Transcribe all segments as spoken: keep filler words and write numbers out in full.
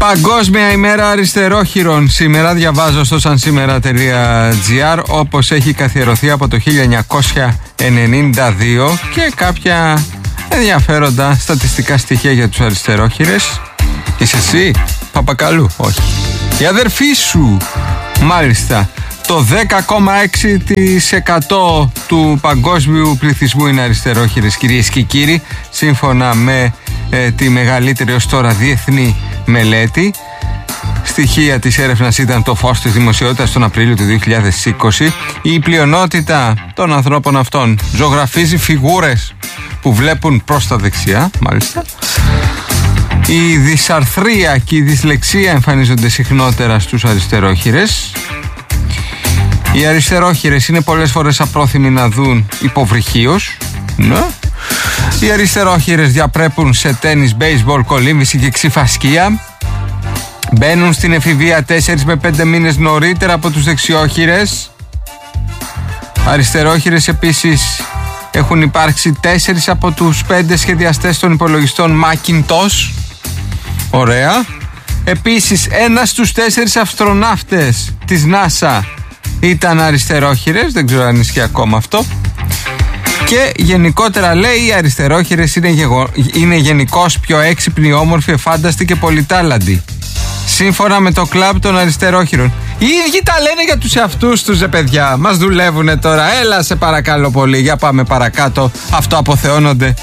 Παγκόσμια ημέρα αριστερόχειρων. Σήμερα διαβάζω στο sansimera.gr, όπως έχει καθιερωθεί από το χίλια εννιακόσια ενενήντα δύο, και κάποια ενδιαφέροντα στατιστικά στοιχεία για τους αριστερόχειρες. Είσαι εσύ, Παπακαλού? Όχι. Η αδερφή σου. Μάλιστα. Το δέκα κόμμα έξι τοις εκατό του παγκόσμιου πληθυσμού είναι αριστερόχειρες, κυρίες και κύριοι, σύμφωνα με ε, τη μεγαλύτερη ως τώρα διεθνή μελέτη. Στοιχεία της έρευνας ήταν το φως της δημοσιότητας τον Απρίλιο του δύο χιλιάδες είκοσι. Η πλειονότητα των ανθρώπων αυτών ζωγραφίζει φιγούρες που βλέπουν προς τα δεξιά, μάλιστα. Η δυσαρθρία και η δυσλεξία εμφανίζονται συχνότερα στους αριστερόχειρες. Οι αριστερόχειρες είναι πολλές φορές απρόθυμοι να δουν υποβρυχίως. Ναι. Οι αριστερόχειρες διαπρέπουν σε τένις, μπέισμπολ, κολύμβηση και ξυφασκία. Μπαίνουν στην εφηβεία τέσσερις με πέντε μήνες νωρίτερα από τους δεξιόχειρες. Αριστερόχειρες επίσης έχουν υπάρξει τέσσερις από τους πέντε σχεδιαστές των υπολογιστών Macintosh. Ωραία. Επίσης ένας στους τέσσερις αστροναύτες της NASA ήταν αριστερόχειρες, δεν ξέρω αν ισχύει ακόμα αυτό. Και γενικότερα λέει οι αριστερόχειρες είναι, γεγο... είναι γενικώς πιο έξυπνοι, όμορφοι, εφάνταστοι και πολυτάλαντοι. Σύμφωνα με το κλαμπ των αριστερόχειρων. Οι ίδιοι τα λένε για τους εαυτούς τους, ρε παιδιά. Μας δουλεύουνε τώρα. Έλα σε παρακαλώ πολύ, για πάμε παρακάτω. Αυτό αποθεώνονται.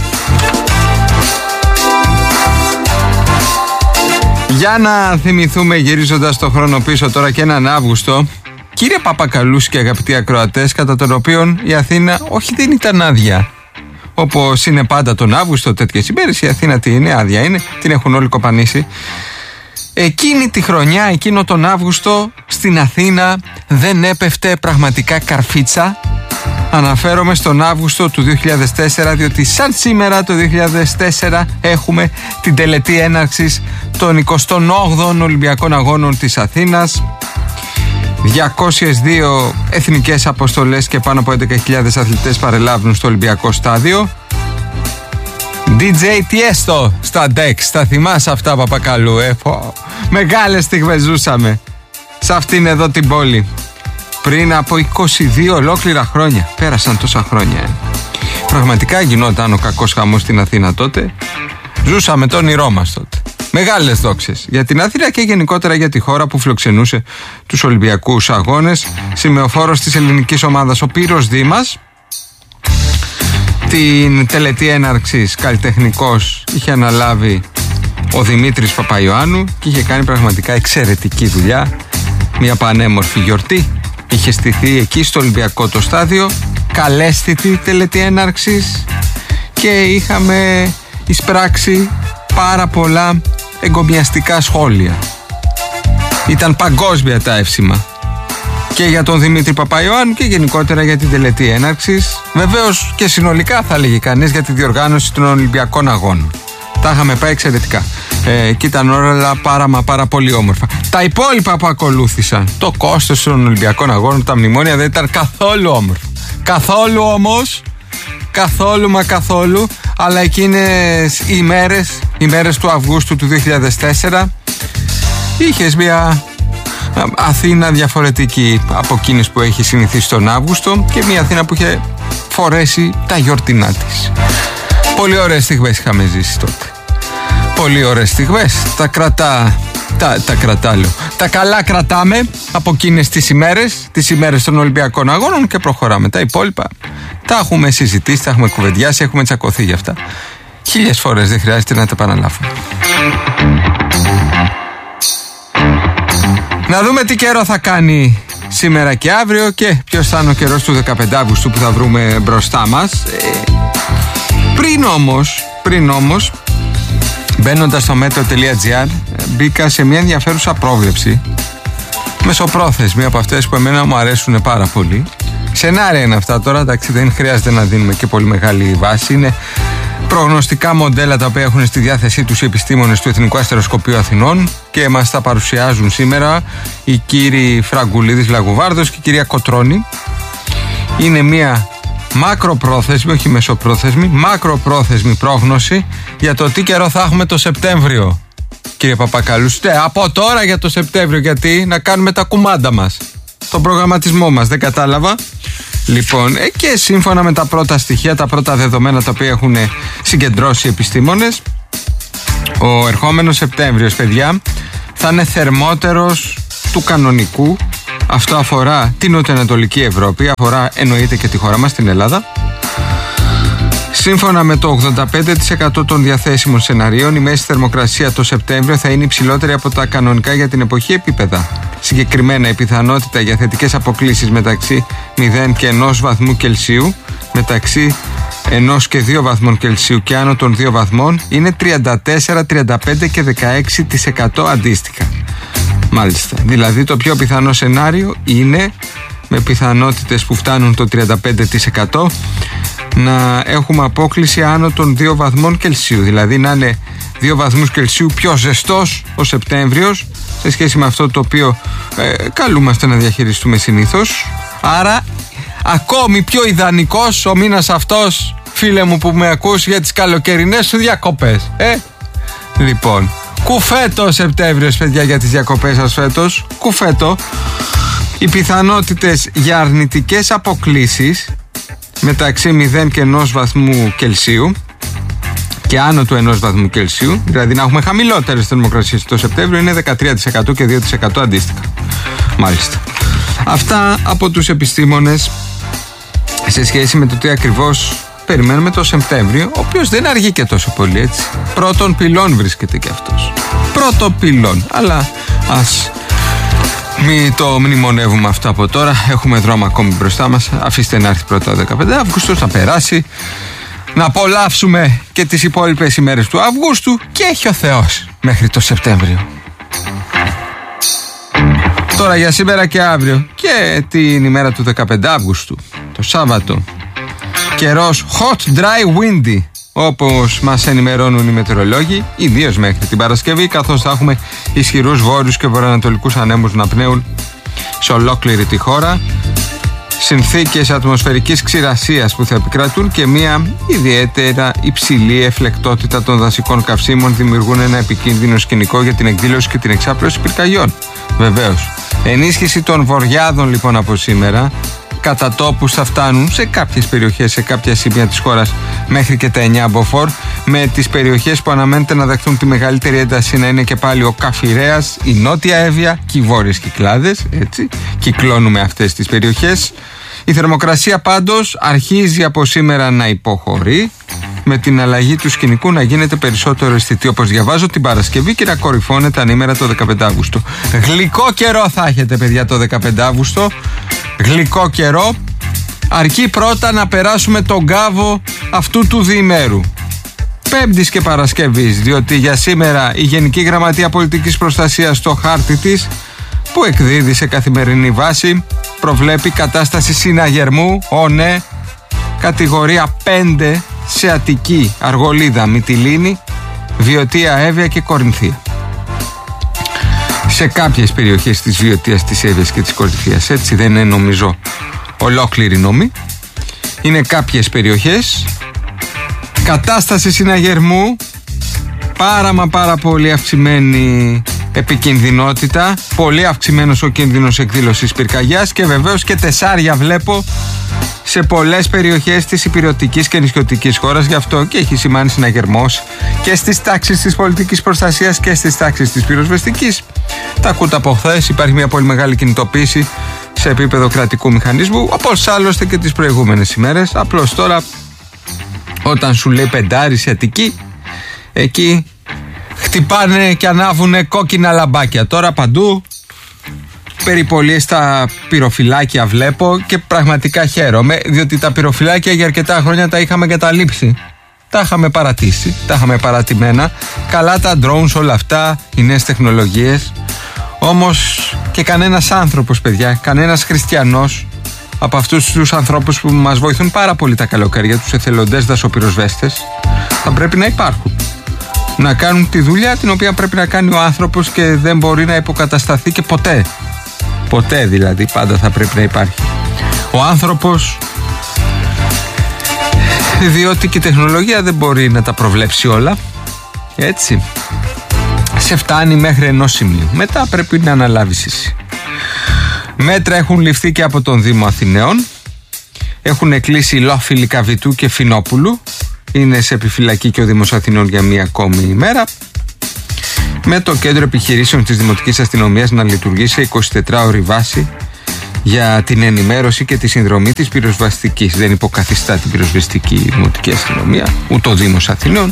Για να θυμηθούμε, γυρίζοντας το χρόνο πίσω τώρα και έναν Αύγουστο, κύριε Παπακαλούς και αγαπητοί ακροατές, κατά τον οποίον η Αθήνα όχι δεν ήταν άδεια. Όπως είναι πάντα τον Αύγουστο τέτοιες ημέρες, η Αθήνα τι είναι, άδεια είναι, την έχουν όλοι κοπανίσει. Εκείνη τη χρονιά, εκείνο τον Αύγουστο, στην Αθήνα δεν έπεφτε πραγματικά καρφίτσα. Αναφέρομαι στον Αύγουστο του δύο χιλιάδες τέσσερα, διότι σαν σήμερα το δύο χιλιάδες τέσσερα έχουμε την τελετή έναρξης των εικοστών όγδοων Ολυμπιακών Αγώνων της Αθήνας. διακόσιες δύο εθνικές αποστολές και πάνω από έντεκα χιλιάδες αθλητές παρελάβουν στο Ολυμπιακό στάδιο. ντι τζέι Tiesto στα ντεξ, τα θυμάσαι αυτά, Παπακαλού? Ε? Μεγάλες στιγμές ζούσαμε σε αυτήν εδώ την πόλη πριν από είκοσι δύο ολόκληρα χρόνια. Πέρασαν τόσα χρόνια. Ε. Πραγματικά γινόταν ο κακός χαμός στην Αθήνα τότε. Ζούσαμε το όνειρό μας τότε. Μεγάλες δόξες για την Αθήνα και γενικότερα για τη χώρα που φιλοξενούσε τους Ολυμπιακούς Αγώνες. Σημεοφόρος της ελληνικής ομάδας ο Πύρος Δήμας. Την τελετή έναρξης καλλιτεχνικός είχε αναλάβει ο Δημήτρης Παπαϊωάννου και είχε κάνει πραγματικά εξαιρετική δουλειά. Μια πανέμορφη γιορτή είχε στηθεί εκεί στο Ολυμπιακό το στάδιο, καλέσθητη τελετή έναρξης, και είχαμε εισπράξει πάρα πολλά εγκομιαστικά σχόλια. Ήταν παγκόσμια τα εύσημα και για τον Δημήτρη Παπαϊωάννου και γενικότερα για την τελετή έναρξης. Βεβαίως και συνολικά, θα λέγει κανείς, για τη διοργάνωση των Ολυμπιακών Αγώνων. Τα είχαμε πάει εξαιρετικά. Ε, και ήταν όλα πάρα μα πάρα πολύ όμορφα. Τα υπόλοιπα που ακολούθησαν, το κόστος των Ολυμπιακών Αγώνων, τα μνημόνια, δεν ήταν καθόλου όμορφα. Καθόλου όμως, καθόλου μα καθόλου. Αλλά εκείνες οι μέρες, οι μέρες του Αυγούστου του δύο χιλιάδες τέσσερα, είχες μια Αθήνα διαφορετική από εκείνες που έχει συνηθίσει τον Αύγουστο, και μια Αθήνα που είχε φορέσει τα γιορτινά της. Πολύ ωραίες στιγμές είχαμε ζήσει τότε. Πολύ ωραίες στιγμές. Τα κρατά, τα, τα κρατά λέω. Τα καλά κρατάμε από εκείνες τις ημέρες, τις ημέρες των Ολυμπιακών Αγώνων, και προχωράμε. Τα υπόλοιπα τα έχουμε συζητήσει, τα έχουμε κουβεντιάσει, έχουμε τσακωθεί για αυτά χίλιες φορές, δεν χρειάζεται να τα επαναλάβουμε. Να δούμε τι καιρό θα κάνει σήμερα και αύριο και ποιος θα είναι ο καιρός του δεκαπέντε Αυγούστου που θα βρούμε μπροστά μας. Ε, πριν όμως, πριν όμως, μπαίνοντας στο meteo.gr, μπήκα σε μια ενδιαφέρουσα πρόβλεψη, μεσοπρόθεσμη, από αυτές που εμένα μου αρέσουν πάρα πολύ. Σενάρια είναι αυτά τώρα, εντάξει, δεν χρειάζεται να δίνουμε και πολύ μεγάλη βάση. Είναι προγνωστικά μοντέλα τα οποία έχουν στη διάθεσή τους οι επιστήμονες του Εθνικού Αστεροσκοπείου Αθηνών και μας τα παρουσιάζουν σήμερα οι κύριοι Φραγκουλίδης Λαγουβάρδος και η κυρία Κοτρώνη. Είναι μια μακροπρόθεσμη, όχι μεσοπρόθεσμη, μακροπρόθεσμη πρόγνωση για το τι καιρό θα έχουμε το Σεπτέμβριο. κύριε Παπακαλού. Στε, από τώρα για το Σεπτέμβριο, γιατί να κάνουμε τα κουμάντα μας, τον προγραμματισμό μας, δεν κατάλαβα. Λοιπόν, ε, και σύμφωνα με τα πρώτα στοιχεία, τα πρώτα δεδομένα τα οποία έχουν συγκεντρώσει οι επιστήμονες, ο ερχόμενος Σεπτέμβριος, παιδιά, θα είναι θερμότερος του κανονικού. Αυτό αφορά την νοτιοανατολική Ευρώπη, αφορά εννοείται και τη χώρα μας, την Ελλάδα. Σύμφωνα με το ογδόντα πέντε τοις εκατό των διαθέσιμων σεναρίων, η μέση θερμοκρασία το Σεπτέμβριο θα είναι υψηλότερη από τα κανονικά για την εποχή επίπεδα. Συγκεκριμένα, η πιθανότητα για θετικές αποκλίσεις μεταξύ μηδέν και ενός βαθμού Κελσίου, μεταξύ ενός και δύο βαθμών Κελσίου και άνω των δύο βαθμών είναι τριάντα τέσσερα, τριάντα πέντε και δεκαέξι τοις εκατό αντίστοιχα. Μάλιστα. Δηλαδή το πιο πιθανό σενάριο είναι, με πιθανότητες που φτάνουν το τριάντα πέντε τοις εκατό, να έχουμε απόκλιση άνω των δύο βαθμών Κελσίου. Δηλαδή να είναι δύο βαθμούς Κελσίου πιο ζεστός ο Σεπτέμβριος σε σχέση με αυτό το οποίο ε, καλούμαστε να διαχειριστούμε συνήθως. Άρα ακόμη πιο ιδανικός ο μήνας αυτός, φίλε μου που με ακούς, για τις καλοκαιρινές σου διακοπές. Ε, λοιπόν, κουφέτο ο Σεπτέμβριος, παιδιά, για τις διακοπές σας φέτος. Κουφέτο. Οι πιθανότητες για αρνητικές αποκλίσεις μεταξύ μηδέν και ενός βαθμού Κελσίου και άνω του ενός βαθμού Κελσίου, δηλαδή να έχουμε χαμηλότερες θερμοκρασίες το Σεπτέμβριο, είναι δεκατρία τοις εκατό και δύο τοις εκατό αντίστοιχα. Μάλιστα. Αυτά από τους επιστήμονες σε σχέση με το τι ακριβώς περιμένουμε το Σεπτέμβριο, ο οποίος δεν αργεί και τόσο πολύ, έτσι. Πρώτον πυλών βρίσκεται και αυτός. Πρώτο πυλών. Αλλά ας μην το μνημονεύουμε αυτό από τώρα. Έχουμε δρόμο ακόμη μπροστά μας. Αφήστε να έρθει πρώτα ο δεκαπέντε Αυγούστου, να περάσει, να απολαύσουμε και τις υπόλοιπες ημέρες του Αυγούστου και έχει ο Θεός μέχρι το Σεπτέμβριο. Τώρα για σήμερα και αύριο και την ημέρα του δεκαπέντε Αυγούστου, το Σάββατο, καιρός hot, dry, windy, όπως μας ενημερώνουν οι μετεωρολόγοι, ιδίως μέχρι την Παρασκευή, καθώς θα έχουμε ισχυρούς βόρειους και βορειοανατολικούς ανέμους να πνέουν σε ολόκληρη τη χώρα, συνθήκες ατμοσφαιρικής ξηρασίας που θα επικρατούν και μια ιδιαίτερα υψηλή εφλεκτότητα των δασικών καυσίμων δημιουργούν ένα επικίνδυνο σκηνικό για την εκδήλωση και την εξάπλωση πυρκαγιών. Βεβαίως. Ενίσχυση των βορειάδων λοιπόν από σήμερα. Κατά τόπους θα φτάνουν σε κάποιες περιοχές, σε κάποια σημεία της χώρας μέχρι και τα εννιά μποφόρ, με τις περιοχές που αναμένεται να δεχθούν τη μεγαλύτερη ένταση να είναι και πάλι ο Καφιρέας, η Νότια Εύβοια και οι Βόρειες Κυκλάδες, έτσι, κυκλώνουμε αυτές τις περιοχές. Η θερμοκρασία πάντως αρχίζει από σήμερα να υποχωρεί, με την αλλαγή του σκηνικού να γίνεται περισσότερο αισθητή, όπως διαβάζω, την Παρασκευή και να κορυφώνεται ανήμερα το δεκαπέντε Αυγούστου. Γλυκό καιρό θα έχετε, παιδιά, το δεκαπέντε Αυγούστου. Γλυκό καιρό. Αρκεί πρώτα να περάσουμε τον κάβο αυτού του διημέρου, Πέμπτης και Παρασκευής, διότι για σήμερα η Γενική Γραμματεία Πολιτικής Προστασίας στο χάρτη της, που εκδίδει σε καθημερινή βάση, προβλέπει κατάσταση συναγερμού, ω ναι, κατηγορία πέντε σε Αττική, Αργολίδα, Μυτιλήνη, Βιωτία, Εύβοια και Κορινθία. Σε κάποιες περιοχές της Βιωτίας, της Εύβοιας και της Κορινθίας, έτσι, δεν είναι νομίζω ολόκληρη νόμη, είναι κάποιες περιοχές. Κατάσταση συναγερμού, πάρα μα πάρα πολύ αυξημένη επικινδυνότητα, πολύ αυξημένος ο κίνδυνος εκδήλωσης πυρκαγιάς και βεβαίως και τεσσάρια βλέπω σε πολλές περιοχές της υπηρετικής και νησιωτικής χώρας, γι' αυτό και έχει σημάνει συναγερμός και στις τάξεις της πολιτικής προστασίας και στις τάξεις της πυροσβεστικής. Τα ακούτε από χθες, υπάρχει μια πολύ μεγάλη κινητοποίηση σε επίπεδο κρατικού μηχανισμού, όπως άλλωστε και τις προηγούμενες ημέρες. Απλώς τώρα όταν σου λέει πεντάρι σε Αττική, εκεί χτυπάνε και ανάβουνε κόκκινα λαμπάκια. Τώρα παντού περιπολίες στα πυροφυλάκια βλέπω και πραγματικά χαίρομαι, διότι τα πυροφυλάκια για αρκετά χρόνια τα είχαμε καταλήψει. Τα είχαμε παρατήσει, τα είχαμε παρατημένα. Καλά τα drones, όλα αυτά, οι νέες τεχνολογίες. Όμως και κανένας άνθρωπος, παιδιά, κανένας χριστιανός από αυτούς τους ανθρώπους που μας βοηθούν πάρα πολύ τα καλοκαίρια, τους εθελοντές δασοπυροσβέστες, θα πρέπει να υπάρχουν. Να κάνουν τη δουλειά την οποία πρέπει να κάνει ο άνθρωπος και δεν μπορεί να υποκατασταθεί και ποτέ. Ποτέ δηλαδή, πάντα θα πρέπει να υπάρχει ο άνθρωπος, διότι και η τεχνολογία δεν μπορεί να τα προβλέψει όλα, έτσι. σε φτάνει μέχρι ενός σημείου. Μετά πρέπει να αναλάβεις εσύ. Μέτρα έχουν ληφθεί και από τον Δήμο Αθηναίων. Έχουν κλείσει Λόφιλη, Καβιτού και Φινόπουλου. Είναι σε επιφυλακή και ο Δήμος Αθηνών για μία ακόμη ημέρα. Με το κέντρο επιχειρήσεων της Δημοτικής Αστυνομίας να λειτουργεί σε εικοσιτετράωρη βάση για την ενημέρωση και τη συνδρομή της πυροσβεστικής. Δεν υποκαθιστά την πυροσβεστική Δημοτική Αστυνομία, ούτε ο Δήμος Αθηνών.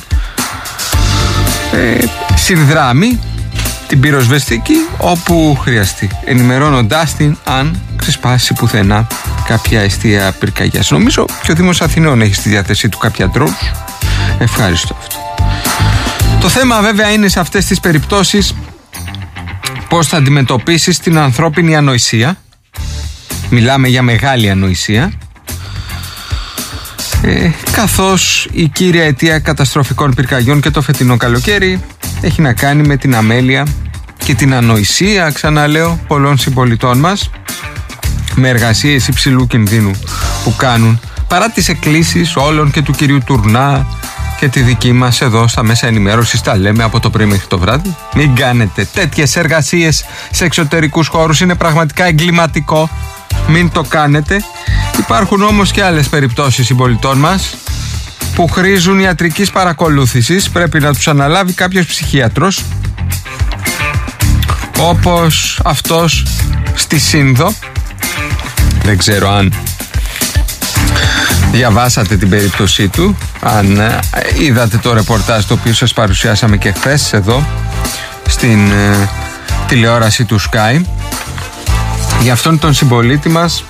Ε, συνδράμει την πυροσβεστική όπου χρειαστεί, ενημερώνοντάς την αν ξεσπάσει πουθενά κάποια αιστεία πυρκαγιάς. Νομίζω και ο Δήμος Αθηνών έχει στη διάθεσή του κάποια drones. Ευχάριστο αυτό. Το θέμα βέβαια είναι σε αυτές τις περιπτώσεις πώς θα αντιμετωπίσεις την ανθρώπινη ανοησία. Μιλάμε για μεγάλη ανοησία. Ε, καθώς η κύρια αιτία καταστροφικών πυρκαγιών και το φετινό καλοκαίρι έχει να κάνει με την αμέλεια και την ανοησία, ξαναλέω, πολλών συμπολιτών μας, με εργασίες υψηλού κινδύνου που κάνουν, παρά τις εκκλήσεις όλων και του κυρίου Τουρνά και τη δική μας εδώ στα μέσα ενημέρωσης. Τα λέμε από το πρωί μέχρι το βράδυ. Μην κάνετε τέτοιες εργασίες σε εξωτερικούς χώρους, είναι πραγματικά εγκληματικό. Μην το κάνετε. Υπάρχουν όμως και άλλες περιπτώσεις συμπολιτών μας που χρήζουν ιατρικής παρακολούθησης. Πρέπει να τους αναλάβει κάποιος ψυχίατρος, όπως αυτός στη Σύνδο. Δεν ξέρω αν διαβάσατε την περίπτωσή του, αν ε, είδατε το ρεπορτάζ το οποίο σας παρουσιάσαμε και χθες εδώ στην ε, τηλεόραση του Sky, για αυτόν τον συμπολίτη μας,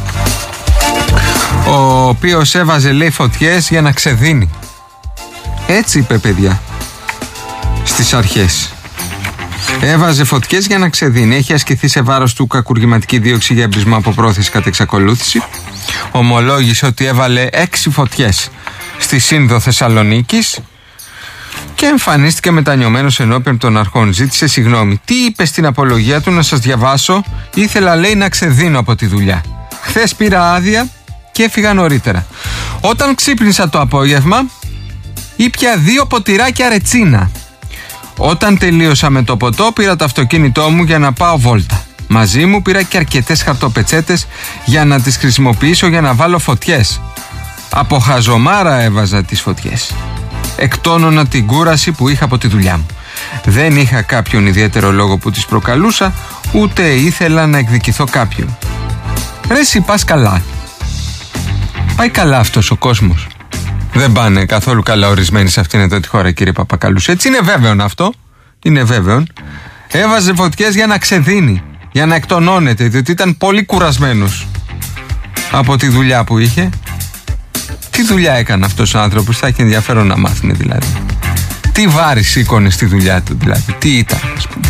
ο οποίος έβαζε, λέει, φωτιές για να ξεδίνει. Έτσι είπε, παιδιά, στις αρχές. Έβαζε φωτιές για να ξεδίνει. Έχει ασκηθεί σε βάρος του κακουργηματική δίωξη για εμπρισμό από πρόθεση κατά εξακολούθηση. Ομολόγησε ότι έβαλε έξι φωτιές στη Σύνδο Θεσσαλονίκης και εμφανίστηκε μετανιωμένος ενώπιον των αρχών. Ζήτησε συγγνώμη. Τι είπε στην απολογία του, να σας διαβάσω? Ήθελα, λέει, να ξεδίνω από τη δουλειά. Χθες πήρα άδεια και έφυγα νωρίτερα. Όταν ξύπνησα το απόγευμα, ήπια δύο ποτηράκια ρετσίνα. Όταν τελείωσα με το ποτό, πήρα το αυτοκίνητό μου για να πάω βόλτα. Μαζί μου πήρα και αρκετές χαρτοπετσέτες για να τις χρησιμοποιήσω για να βάλω φωτιές. Από χαζομάρα έβαζα τις φωτιές. Εκτόνωνα την κούραση που είχα από τη δουλειά μου. Δεν είχα κάποιον ιδιαίτερο λόγο που τις προκαλούσα, ούτε ήθελα να εκδικηθώ κάποιον. Ρε εσύ, πας καλά? Πάει καλά αυτός ο κόσμος? Δεν πάνε καθόλου καλά ορισμένοι σε αυτήν εδώ τη χώρα, κύριε Παπακαλούς. Έτσι είναι βέβαιο αυτό. Είναι βέβαιο. Έβαζε φωτιές για να ξεδίνει, για να εκτονώνεται, διότι ήταν πολύ κουρασμένος από τη δουλειά που είχε. Τι δουλειά έκανε αυτός ο άνθρωπος? Θα έχει ενδιαφέρον να μάθουν, δηλαδή. Τι βάρη σήκωνε στη δουλειά του, δηλαδή. Τι ήταν, ας πούμε.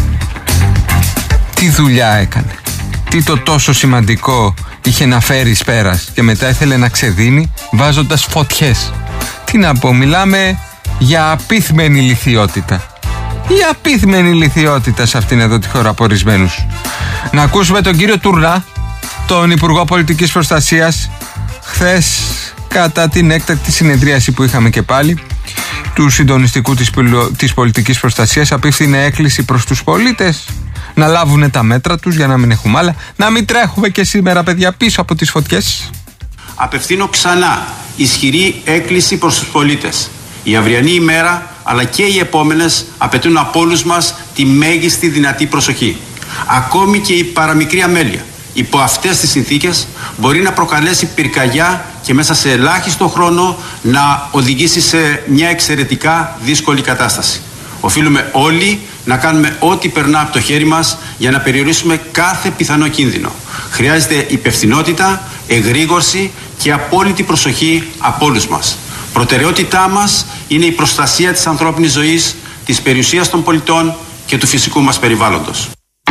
Τι δουλειά έκανε. Τι το τόσο σημαντικό είχε να φέρει εις πέρας και μετά ήθελε να ξεδίνει βάζοντας φωτιές. Τι να πω, μιλάμε για απίθμενη λιθιότητα. Η απίθμενη λιθιότητα σε αυτήν εδώ τη χώρα από ορισμένους. Να ακούσουμε τον κύριο Τουρνά, τον Υπουργό Πολιτικής Προστασίας, χθες κατά την έκτακτη συνεδρίαση που είχαμε και πάλι του συντονιστικού της, της πολιτικής προστασίας. Απίφθινε έκκληση προς τους πολίτες να λάβουν τα μέτρα τους για να μην έχουμε άλλα, να μην τρέχουμε και σήμερα, παιδιά, πίσω από τις φωτιές. Απευθύνω ξανά ισχυρή έκκληση προς τους πολίτες. Η αυριανή ημέρα αλλά και οι επόμενες απαιτούν από όλους μας τη μέγιστη δυνατή προσοχή. Ακόμη και η παραμικρή αμέλεια υπό αυτές τις συνθήκες μπορεί να προκαλέσει πυρκαγιά και μέσα σε ελάχιστο χρόνο να οδηγήσει σε μια εξαιρετικά δύσκολη κατάσταση. Οφείλουμε όλοι να κάνουμε ό,τι περνά από το χέρι μας για να περιορίσουμε κάθε πιθανό κίνδυνο. Χρειάζεται υπευθυνότητα, εγρήγορση και απόλυτη προσοχή από όλους μας. Προτεραιότητά μας είναι η προστασία της ανθρώπινης ζωής, της περιουσίας των πολιτών και του φυσικού μας περιβάλλοντος.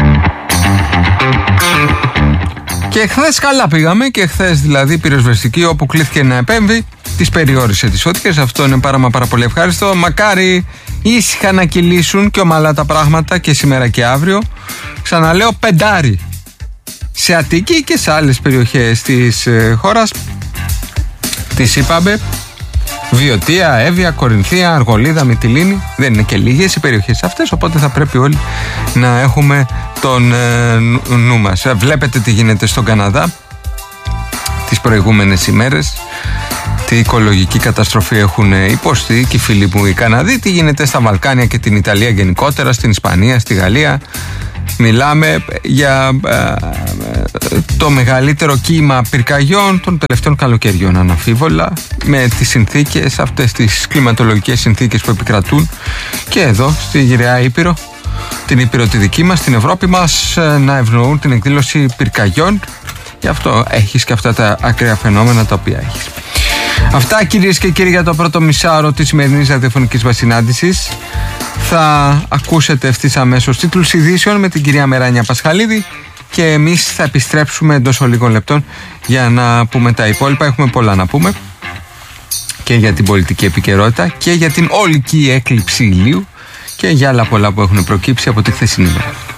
Και χθες καλά πήγαμε, και χθες δηλαδή η πυροσβεστική, όπου κλήθηκε να επέμβει, τις περιόρισε τις φωτιές. Αυτό είναι πάρα μα πάρα πολύ ευχάριστο. Μακάρι ήσυχα να κυλήσουν και ομαλά τα πράγματα και σήμερα και αύριο. Ξαναλέω, πεντάρι σε Αττική και σε άλλες περιοχές της ε, χώρας. Τις είπαμε. Βιωτία, Εύβοια, Κορινθία, Αργολίδα, Μυτιλήνη. Δεν είναι και λίγες οι περιοχές αυτές, οπότε θα πρέπει όλοι να έχουμε τον ε, νου μας. Βλέπετε τι γίνεται στον Καναδά τις προηγούμενες ημέρες. Τι οικολογική καταστροφή έχουν υποστεί και οι φίλοι μου οι Καναδοί. Τι γίνεται στα Βαλκάνια και την Ιταλία γενικότερα, στην Ισπανία, στη Γαλλία. Μιλάμε για ε, το μεγαλύτερο κύμα πυρκαγιών των τελευταίων καλοκαιριών, αναμφίβολα, με τις συνθήκες, αυτές τις κλιματολογικές συνθήκες που επικρατούν και εδώ στη Γυραιά Ήπειρο, την Ήπειρο τη δική μας, την Ευρώπη μας, να ευνοούν την εκδήλωση πυρκαγιών. Γι' αυτό έχεις και αυτά τα ακραία φαινόμενα τα οποία έχεις. Αυτά, κυρίες και κύριοι, για το πρώτο μισάωρο της σημερινής ραδιοφωνικής μας συνάντησης. Θα ακούσετε ευθύς αμέσως τίτλους ειδήσεων με την κυρία Μεράνια Πασχαλίδη και εμείς θα επιστρέψουμε εντός λίγων λεπτών για να πούμε τα υπόλοιπα. Έχουμε πολλά να πούμε και για την πολιτική επικαιρότητα και για την ολική έκλειψη ηλίου και για άλλα πολλά που έχουν προκύψει από τη χθεσινή μέρα.